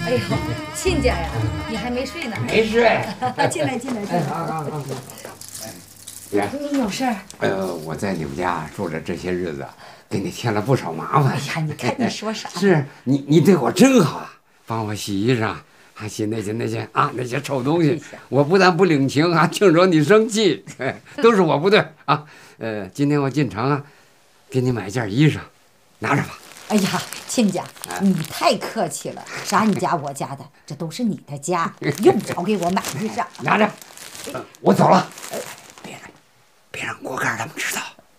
哎呦，亲家呀，你还没睡呢？ 没睡。 进来，进来，进来。 好。爷， 你有事儿？ 我在你们家住了这些日子，给你添了不少麻烦。 哎呀，你看你说啥？ 是你对我真好啊，帮我洗衣裳，还洗那些臭东西。我不但不领情，还净惹你生气，都是我不对啊。今天我进城啊，给你买件衣裳，拿着吧。 哎呀，亲家，你太客气了，啥你家我家的，这都是你的家，用不着给我买衣裳。 拿着，我走了。别让锅盖他们知道。